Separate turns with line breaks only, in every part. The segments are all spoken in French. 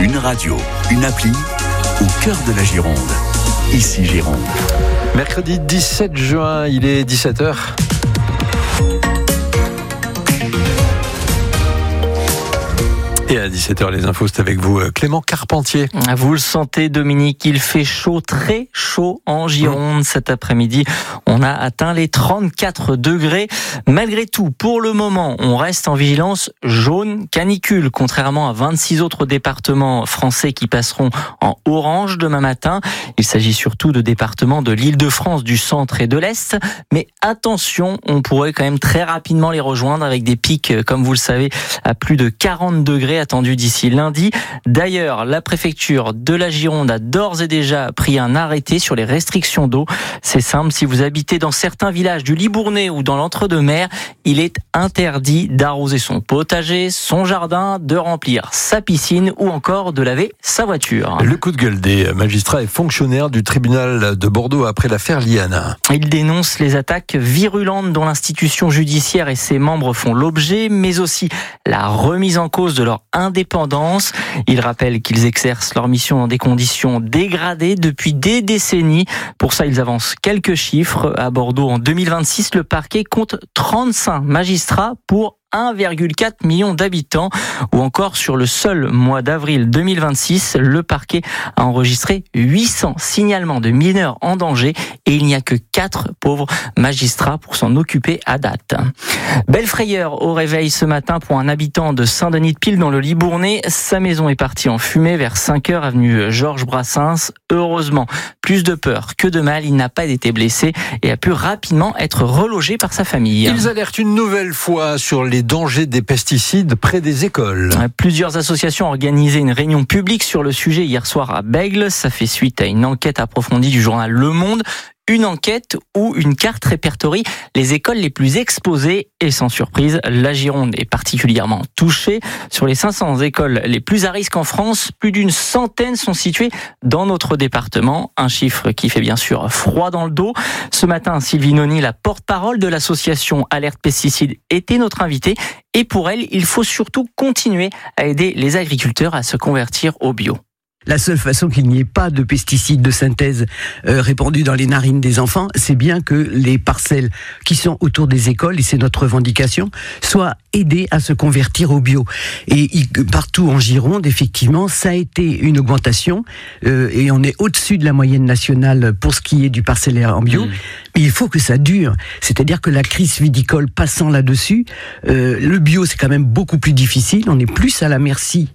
Une radio, une appli, au cœur de la Gironde. Ici Gironde.
Mercredi 17 juin, il est 17h. Et à 17h, les infos, c'est avec vous, Clément Carpentier.
Vous le sentez, Dominique, il fait chaud, très chaud en Gironde cet après-midi. On a atteint les 34 degrés. Malgré tout, pour le moment, on reste en vigilance jaune canicule, contrairement à 26 autres départements français qui passeront en orange demain matin. Il s'agit surtout de départements de l'Île-de-France, du centre et de l'Est. Mais attention, on pourrait quand même très rapidement les rejoindre avec des pics, comme vous le savez, à plus de 40 degrés attendu d'ici lundi. D'ailleurs, la préfecture de la Gironde a d'ores et déjà pris un arrêté sur les restrictions d'eau. C'est simple, si vous habitez dans certains villages du Libournais ou dans l'Entre-deux-Mers, il est interdit d'arroser son potager, son jardin, de remplir sa piscine ou encore de laver sa voiture.
Le coup de gueule des magistrats et fonctionnaires du tribunal de Bordeaux après l'affaire Liana.
Ils dénoncent les attaques virulentes dont l'institution judiciaire et ses membres font l'objet, mais aussi la remise en cause de leur indépendance. Ils rappellent qu'ils exercent leur mission dans des conditions dégradées depuis des décennies. Pour ça, ils avancent quelques chiffres. À Bordeaux, en 2026, le parquet compte 35 magistrats pour 1,4 million d'habitants, ou encore sur le seul mois d'avril 2026, le parquet a enregistré 800 signalements de mineurs en danger et il n'y a que 4 pauvres magistrats pour s'en occuper à date. Belle frayeur au réveil ce matin pour un habitant de Saint-Denis-de-Pile dans le Libournais. Sa maison est partie en fumée vers 5h avenue Georges Brassens. Heureusement, plus de peur que de mal, il n'a pas été blessé et a pu rapidement être relogé par sa famille.
Ils alertent une nouvelle fois sur les dangers des pesticides près des écoles.
Plusieurs associations ont organisé une réunion publique sur le sujet hier soir à Bègles. Ça fait suite à une enquête approfondie du journal Le Monde. Une enquête où une carte répertorie les écoles les plus exposées et sans surprise, la Gironde est particulièrement touchée. Sur les 500 écoles les plus à risque en France, plus d'une centaine sont situées dans notre département. Un chiffre qui fait bien sûr froid dans le dos. Ce matin, Sylvie Noni, la porte-parole de l'association Alerte Pesticides, était notre invitée. Et pour elle, il faut surtout continuer à aider les agriculteurs à se convertir au bio.
La seule façon qu'il n'y ait pas de pesticides de synthèse répandus dans les narines des enfants, c'est bien que les parcelles qui sont autour des écoles, et c'est notre revendication, soient aidées à se convertir au bio. Et partout en Gironde, effectivement, ça a été une augmentation et on est au-dessus de la moyenne nationale pour ce qui est du parcellaire en bio. Mais il faut que ça dure. C'est-à-dire que la crise viticole passant là-dessus, le bio c'est quand même beaucoup plus difficile. On est plus à la merci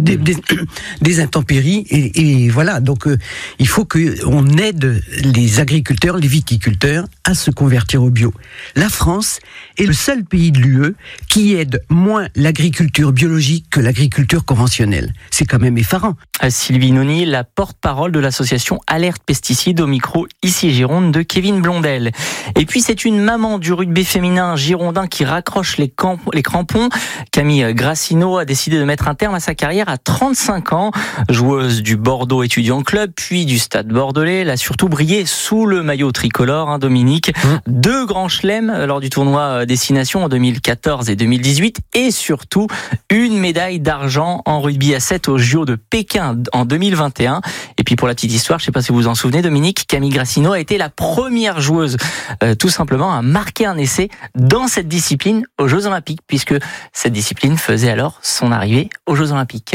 des intempéries. Et voilà, donc il faut qu'on aide les agriculteurs, les viticulteurs à se convertir au bio. La France est le seul pays de l'UE qui aide moins l'agriculture biologique que l'agriculture conventionnelle. C'est quand même effarant.
Sylvie Noni, la porte-parole de l'association Alerte Pesticides, au micro ici Gironde de Kevin Blondel. Et puis c'est une maman du rugby féminin girondin qui raccroche les crampons. Camille Grassino a décidé de mettre un terme à sa carrière à 35 ans. Joueuse du Bordeaux Étudiants Club, puis du Stade Bordelais. Elle a surtout brillé sous le maillot tricolore, Dominique. 2 grands chelems lors du tournoi Destination en 2014 et 2018. Et surtout, une médaille d'argent en rugby à 7 aux JO de Pékin en 2021. Et puis pour la petite histoire, je ne sais pas si vous vous en souvenez, Dominique, Camille Grassino a été la première joueuse, tout simplement, à marquer un essai dans cette discipline aux Jeux Olympiques, puisque cette discipline faisait alors son arrivée aux Jeux Olympiques.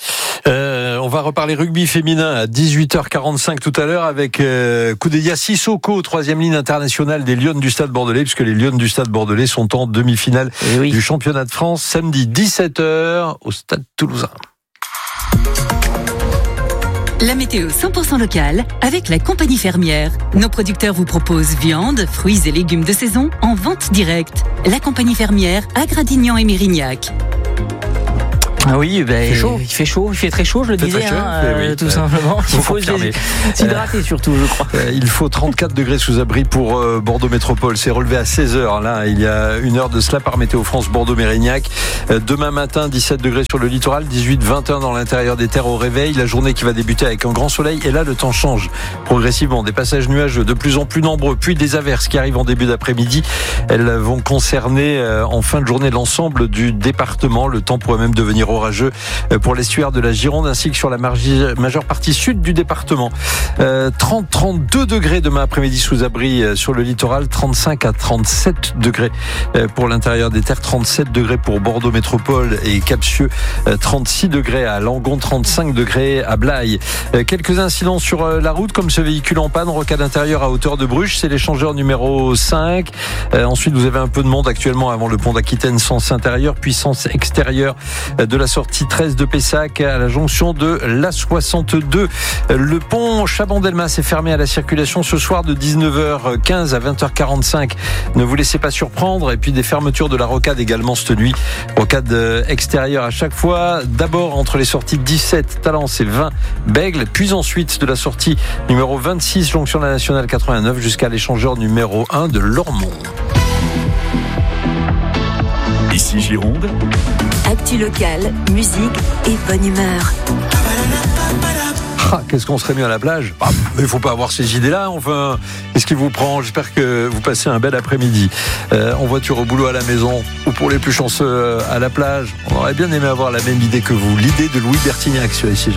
On va reparler rugby féminin à 18h45 tout à l'heure avec Koudeya Sissoko, 3e ligne internationale des Lions du Stade Bordelais, puisque les Lions du Stade Bordelais sont en demi-finale du championnat de France samedi 17h au Stade Toulousain.
La météo 100% locale avec la compagnie fermière. Nos producteurs vous proposent viande, fruits et légumes de saison en vente directe. La compagnie fermière à Gradignan et Mérignac.
Ah oui, il fait chaud, il fait très chaud, je le disais, tout simplement. Il faut s'hydrater surtout, je crois.
Il faut 34 degrés sous abri pour Bordeaux Métropole. C'est relevé à 16h, là, il y a une heure de cela par Météo France Bordeaux-Mérignac. Demain matin, 17 degrés sur le littoral, 18-21 dans l'intérieur des terres au réveil. La journée qui va débuter avec un grand soleil. Et là, le temps change progressivement. Des passages nuageux de plus en plus nombreux, puis des averses qui arrivent en début d'après-midi. Elles vont concerner en fin de journée l'ensemble du département. Le temps pourrait même devenir avenir orageux pour l'estuaire de la Gironde ainsi que sur la majeure partie sud du département. 30-32 degrés demain après-midi sous abri sur le littoral, 35 à 37 degrés pour l'intérieur des terres, 37 degrés pour Bordeaux Métropole et Capsieux, 36 degrés à Langon, 35 degrés à Blaye. Quelques incidents sur la route comme ce véhicule en panne, rocade intérieure à hauteur de Bruges, c'est l'échangeur numéro 5. Ensuite vous avez un peu de monde actuellement avant le pont d'Aquitaine, sens intérieur, puis sens extérieur de la sortie 13 de Pessac à la jonction de l'A62. Le pont Chabandelmas est fermé à la circulation ce soir de 19h15 à 20h45. Ne vous laissez pas surprendre. Et puis des fermetures de la rocade également cette nuit. Rocade extérieure à chaque fois. D'abord entre les sorties 17 Talence et 20 Bègle, puis ensuite de la sortie numéro 26 jonction de la nationale 89 jusqu'à l'échangeur numéro 1 de Lormont.
Ici Gironde.
Actu locale, musique et bonne humeur.
Qu'est-ce qu'on serait mieux à la plage ? Mais il ne faut pas avoir ces idées-là. Enfin, qu'est-ce qui vous prend ? J'espère que vous passez un bel après-midi. En voiture au boulot, à la maison, ou pour les plus chanceux à la plage. On aurait bien aimé avoir la même idée que vous. L'idée de Louis Bertignac sur Ici Gironde.